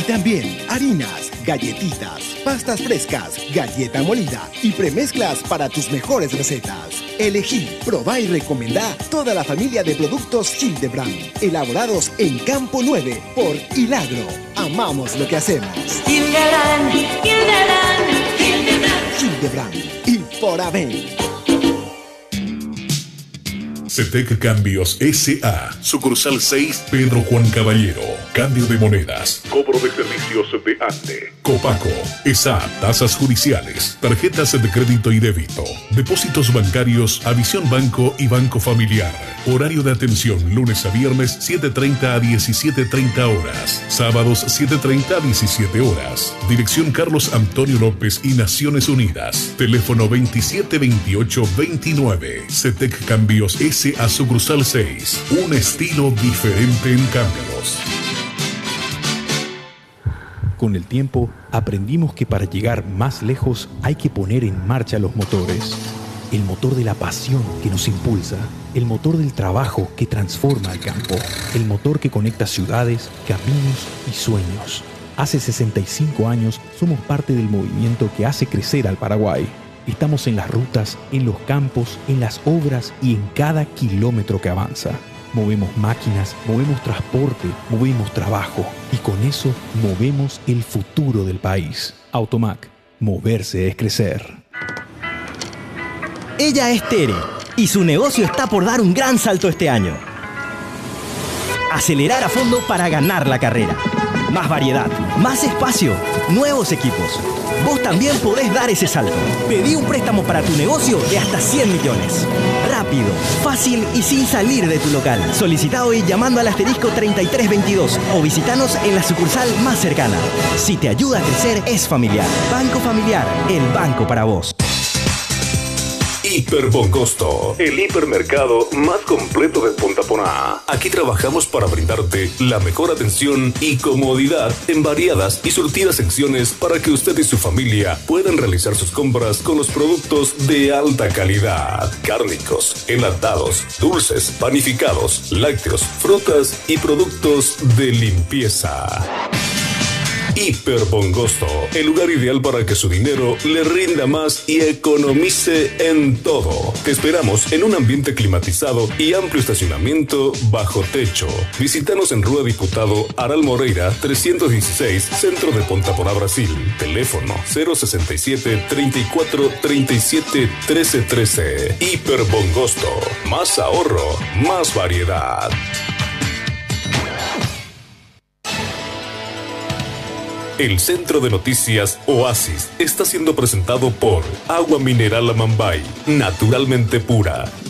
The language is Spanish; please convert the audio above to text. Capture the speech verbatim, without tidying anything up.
también harinas, galletitas, pastas frescas, galleta molida y premezclas para tus mejores recetas. Elegí, probá y recomendá toda la familia de productos Hildebrand, elaborados en Campo nueve por Hilagro. Amamos lo que hacemos. Hildebrand, Hildebrand, Hildebrand. Hildebrand y por haber. Cetec Cambios S A, sucursal seis, Pedro Juan Caballero. Cambio de monedas, cobro de servicios de ANDE. Copaco, S A, tasas judiciales, tarjetas de crédito y débito, depósitos bancarios a Visión Banco y Banco Familiar. Horario de atención lunes a viernes siete treinta a diecisiete treinta horas, sábados siete treinta a diecisiete horas. Dirección Carlos Antonio López y Naciones Unidas. Teléfono veintisiete veintiocho veintinueve. Cetec Cambios S A, sucursal seis. Un estilo diferente en cambios. Con el tiempo, aprendimos que para llegar más lejos hay que poner en marcha los motores. El motor de la pasión que nos impulsa, el motor del trabajo que transforma el campo, el motor que conecta ciudades, caminos y sueños. Hace sesenta y cinco años somos parte del movimiento que hace crecer al Paraguay. Estamos en las rutas, en los campos, en las obras y en cada kilómetro que avanza. Movemos máquinas, movemos transporte, movemos trabajo y con eso movemos el futuro del país. Automac, moverse es crecer. Ella es Tere y su negocio está por dar un gran salto este año. Acelerar a fondo para ganar la carrera. Más variedad, más espacio, nuevos equipos. Vos también podés dar ese salto. Pedí un préstamo para tu negocio de hasta cien millones. Rápido, fácil y sin salir de tu local. Solicita hoy llamando al asterisco treinta y tres veintidós o visitanos en la sucursal más cercana. Si te ayuda a crecer, es familiar. Banco Familiar, el banco para vos. Hiperboncosto, el hipermercado más completo de Punta Poná. Aquí trabajamos para brindarte la mejor atención y comodidad en variadas y surtidas secciones para que usted y su familia puedan realizar sus compras con los productos de alta calidad. Cárnicos, enlatados, dulces, panificados, lácteos, frutas y productos de limpieza. Hiperbongosto, el lugar ideal para que su dinero le rinda más y economice en todo. Te esperamos en un ambiente climatizado y amplio estacionamiento bajo techo. Visítanos en Rua Diputado Aral Moreira trescientos dieciséis, Centro de Punta Poná, Brasil. Teléfono cero sesenta y siete, treinta y cuatro, treinta y siete, trece trece. Hiperbongosto, más ahorro, más variedad. El Centro de Noticias Oasis está siendo presentado por Agua Mineral Amambay, naturalmente pura.